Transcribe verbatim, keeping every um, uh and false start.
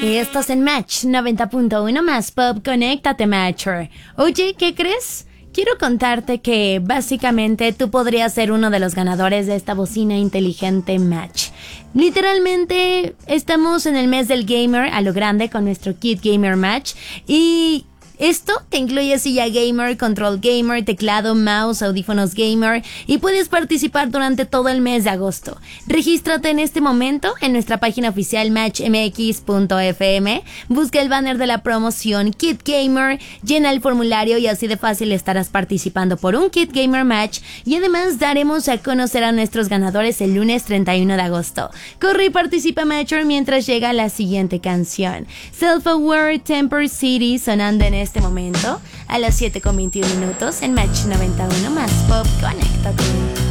Estás en Match noventa punto uno más Pop, conéctate Matcher. Oye, ¿qué crees? Quiero contarte que básicamente tú podrías ser uno de los ganadores de esta bocina inteligente Match. Literalmente estamos en el mes del gamer a lo grande con nuestro Kit Gamer Match y esto te incluye silla gamer, control gamer, teclado, mouse, audífonos gamer y puedes participar durante todo el mes de agosto. Regístrate en este momento en nuestra página oficial match m x punto f m, busca el banner de la promoción Kit Gamer, llena el formulario y así de fácil estarás participando por un Kit Gamer Match y además daremos a conocer a nuestros ganadores el lunes treinta y uno de agosto. Corre y participa Matcher mientras llega la siguiente canción. Self-Aware Temper City sonando en este momento a las siete con veintiún minutos en Match noventa y uno más Pop, conéctate.